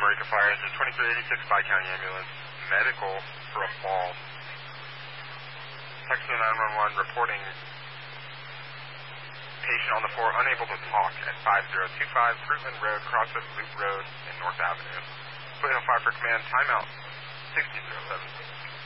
Eureka Fire Engine 2386 Bi-County Ambulance, medical for a fall. Texas 911 reporting patient on the floor unable to talk at 5025 Fruitland Road, Crossroads Loop Road, and North Avenue. Put in a 5 for command, timeout 1607.